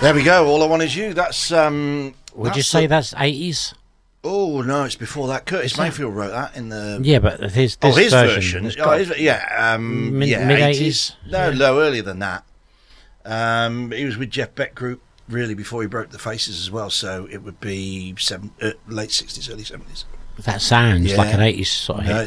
There we go. All I Want Is You. That's Would you say that's 80s? Oh no, it's before that. Curtis Mayfield wrote that in the. Yeah, but his version. mid 80s. No, earlier than that. He was with Jeff Beck Group really before he broke the Faces as well. So it would be late 60s, early 70s. That sounds like an 80s sort of hit.